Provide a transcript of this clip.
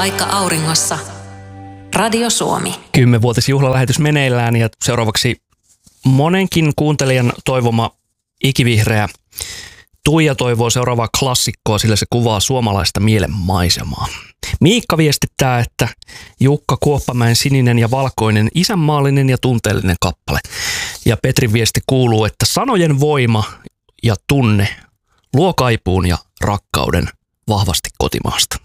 Paikka auringossa. Radio Suomi. 10-vuotisjuhlalähetys meneillään ja seuraavaksi monenkin kuuntelijan toivoma ikivihreä. Tuija toivoo seuraavaa klassikkoa, sillä se kuvaa suomalaista mielenmaisemaa. Miikka viestittää, että Jukka Kuoppamäen Sininen ja valkoinen, isänmaallinen ja tunteellinen kappale. Ja Petrin viesti kuuluu, että sanojen voima ja tunne luo kaipuun ja rakkauden vahvasti kotimaasta.